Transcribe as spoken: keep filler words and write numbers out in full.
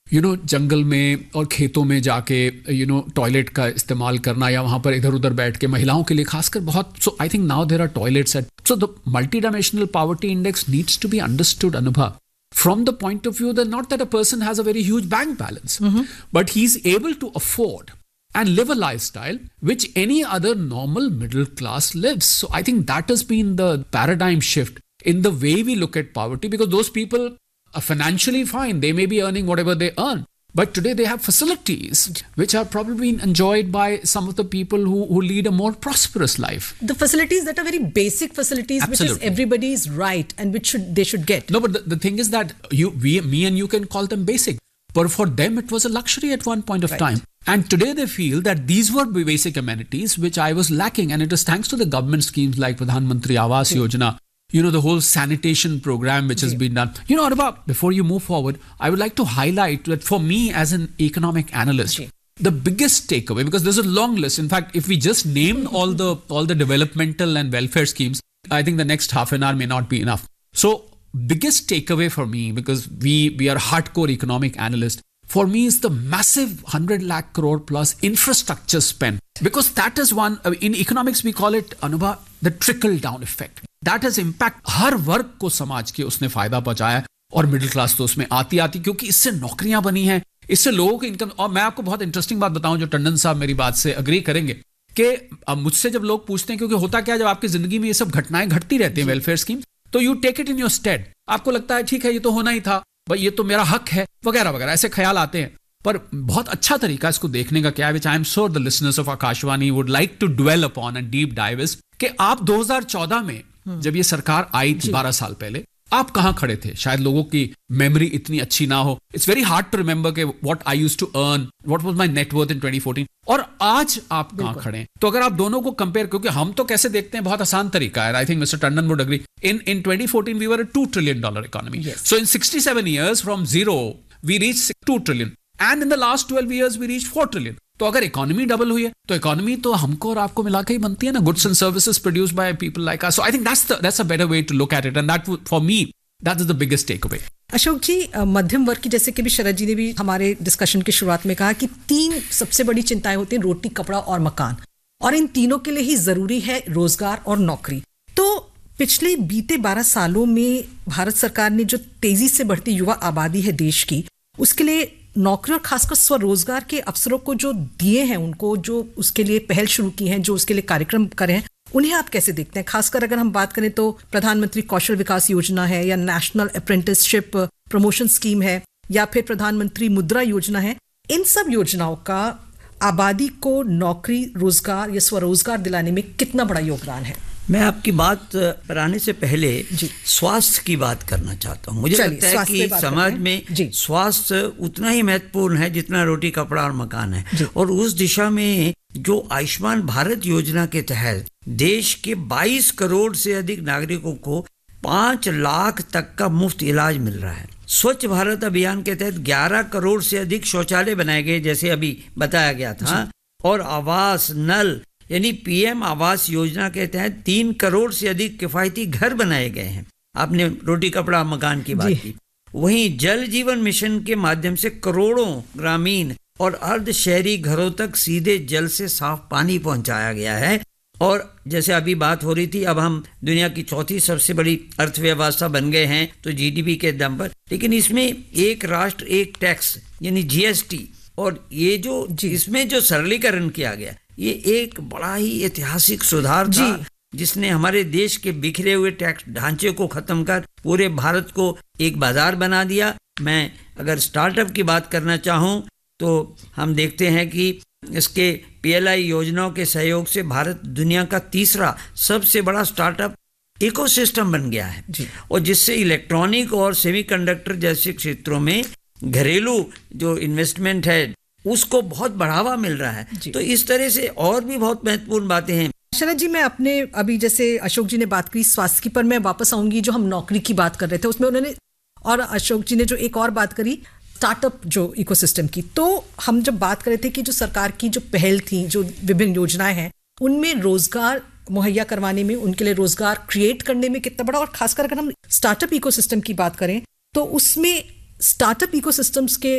You know जंगल में और खेतों में जाके यू नो टॉयलेट का इस्तेमाल करना या वहाँ पर इधर उधर बैठ के महिलाओं के लिए खासकर बहुत. सो I think now there are toilets eight. So the multi dimensional poverty index needs to be understood, अनुभव, from the point of view that not that a person has a very huge bank balance, mm-hmm. but he's able to afford and live a lifestyle which any other normal middle class lives. So I think that has been the paradigm shift in the way we look at poverty, because those people are financially fine. They may be earning whatever they earn, but today they have facilities which are probably enjoyed by some of the people who, who lead a more prosperous life. The facilities that are very basic facilities, Absolutely. Which is everybody's right and which should they should get. No, but the, the thing is that you, we, me and you can call them basic. But for them, it was a luxury at one point of right. time. And today they feel that these were basic amenities which I was lacking. And it is thanks to the government schemes like Pradhan Mantri Awas yeah. Yojana, you know, the whole sanitation program which has yeah. been done. You know, Arba, before you move forward, I would like to highlight that for me as an economic analyst, yeah. the biggest takeaway, because there's a long list. In fact, if we just name all the all the developmental and welfare schemes, I think the next half an hour may not be enough. So biggest takeaway for me, because we, we are hardcore economic analysts, for me is the massive one hundred lakh crore plus infrastructure spend. Because that is one, in economics we call it, Anubha, the trickle down effect. That has impact. हर वर्ग को समाज के उसने फायदा पहुंचाया और middle class तो उसमें आती आती, क्योंकि इससे नौकरियां बनी हैं, इससे लोगों की इनकम. और मैं आपको बहुत इंटरेस्टिंग बात बताऊं, जो टंडन साहब मेरी बात से अग्री करेंगे, कि अब मुझसे जब लोग पूछते हैं, क्योंकि होता क्या है, जब आपकी जिंदगी में ये सब घटनाएं घटती रहती हैं वेलफेयर स्कीम, तो you take it in your state. आपको लगता है ठीक है ये तो होना ही था, भाई ये तो मेरा हक है, वगैरह वगैरह ऐसे ख्याल आते हैं. पर बहुत अच्छा तरीका इसको देखने का क्या है, विच I am sure the listeners of Akashvani would like to dwell upon and deep dive is, कि आप दो हज़ार चौदह में जब ये सरकार आई थी बारह साल पहले, आप कहां खड़े थे? शायद लोगों की मेमोरी इतनी अच्छी ना हो. It's very hard to remember के what I used to earn, what was my net worth in twenty fourteen, और आज आप कहां खड़े हैं. तो अगर आप दोनों को कंपेयर, क्योंकि हम तो कैसे देखते हैं, बहुत आसान तरीका है. I think mister Tandon would agree. In in twenty fourteen we were a two trillion dollar economy. So in sixty seven years from zero we reach two trillion, and in the last twelve years we reach four trillion. तो अगर economy double हुई है, तो economy तो हमको और आपको मिला के ही बनती है ना, goods and services produced by people like us. So I think that's the that's a better way to look at it, and that for me that is the biggest takeaway. Ashok जी, मध्यम वर्ग की, जैसे कि भी शरद जी ने भी हमारे डिस्कशन की शुरुआत में कहा कि तीन सबसे बड़ी चिंताएं होती हैं, रोटी, कपड़ा और मकान, और इन तीनों के लिए ही जरूरी है रोजगार और नौकरी. तो पिछले बीते बारह सालों में भारत सरकार ने जो तेजी से बढ़ती युवा आबादी है देश की, उसके लिए नौकरी और खासकर स्वरोजगार के अवसरों को जो दिए हैं, उनको जो उसके लिए पहल शुरू की है, जो उसके लिए कार्यक्रम करे हैं, उन्हें आप कैसे देखते हैं? खासकर अगर हम बात करें तो प्रधानमंत्री कौशल विकास योजना है, या नेशनल अप्रेंटिसशिप प्रमोशन स्कीम है, या फिर प्रधानमंत्री मुद्रा योजना है. इन सब योजनाओं का आबादी को नौकरी, रोजगार या स्वरोजगार दिलाने में कितना बड़ा योगदान है? मैं आपकी बात पर आने से पहले स्वास्थ्य की बात करना चाहता हूँ. मुझे लगता है कि समाज में स्वास्थ्य उतना ही महत्वपूर्ण है जितना रोटी, कपड़ा और मकान है. और उस दिशा में जो आयुष्मान भारत योजना के तहत देश के बाईस करोड़ से अधिक नागरिकों को पांच लाख तक का मुफ्त इलाज मिल रहा है. स्वच्छ भारत अभियान के तहत ग्यारह करोड़ से अधिक शौचालय बनाए गए, जैसे अभी बताया गया था. और आवास, नल, यानी पीएम आवास योजना के तहत तीन करोड़ से अधिक किफायती घर बनाए गए हैं. आपने रोटी, कपड़ा, मकान की बात की. वहीं जल जीवन मिशन के माध्यम से करोड़ों ग्रामीण और अर्ध शहरी घरों तक सीधे जल से साफ पानी पहुंचाया गया है. और जैसे अभी बात हो रही थी, अब हम दुनिया की चौथी सबसे बड़ी अर्थव्यवस्था बन गए हैं, तो जीडीपी के दम पर. लेकिन इसमें एक राष्ट्र एक टैक्स यानी जीएसटी, और ये जो इसमें जो सरलीकरण किया गया, ये एक बड़ा ही ऐतिहासिक सुधार था, जिसने हमारे देश के बिखरे हुए टैक्स ढांचे को खत्म कर पूरे भारत को एक बाजार बना दिया. मैं अगर स्टार्टअप की बात करना चाहूँ तो हम देखते हैं कि इसके पीएलआई योजनाओं के सहयोग से भारत दुनिया का तीसरा सबसे बड़ा स्टार्टअप इकोसिस्टम बन गया है. और जिससे इलेक्ट्रॉनिक और सेमीकंडक्टर जैसे क्षेत्रों में घरेलू जो इन्वेस्टमेंट है उसको बहुत बढ़ावा मिल रहा है. तो इस तरह से और भी बहुत महत्वपूर्ण बातें हैं. शरद जी, मैं अपने अभी जैसे अशोक जी ने बात की स्वास्थ्य की, पर मैं वापस आऊंगी. जो हम नौकरी की बात कर रहे थे उसमें उन्होंने, और अशोक जी ने जो एक और बात करी स्टार्टअप जो इकोसिस्टम की, तो हम जब बात कर रहे थे कि जो सरकार की जो पहल थी, जो विभिन्न योजनाएं हैं, उनमें रोजगार मुहैया करवाने में, उनके लिए रोजगार क्रिएट करने में कितना बड़ा, और खासकर अगर हम स्टार्टअप इकोसिस्टम की बात करें तो उसमें स्टार्टअप इकोसिस्टम्स के